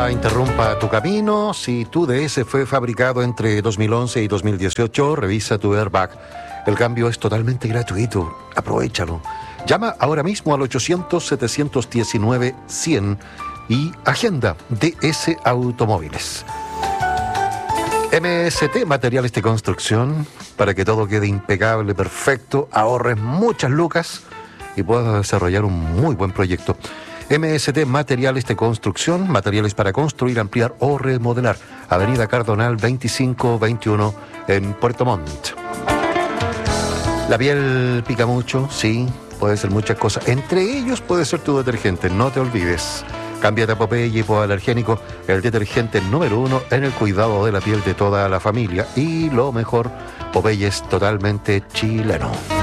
Interrumpa tu camino. Si tu DS fue fabricado entre 2011 y 2018, revisa tu airbag. El cambio es totalmente gratuito. Aprovechalo. Llama ahora mismo al 800-719-100 y agenda DS Automóviles. MST, materiales de construcción, para que todo quede impecable, perfecto, ahorres muchas lucas y puedas desarrollar un muy buen proyecto. MST, materiales de construcción, materiales para construir, ampliar o remodelar. Avenida Cardonal 2521 en Puerto Montt. La piel pica mucho, sí, puede ser muchas cosas. Entre ellos puede ser tu detergente, no te olvides. Cámbiate a Popeye Hipoalergénico, el detergente número 1 en el cuidado de la piel de toda la familia. Y lo mejor, Popeye es totalmente chileno.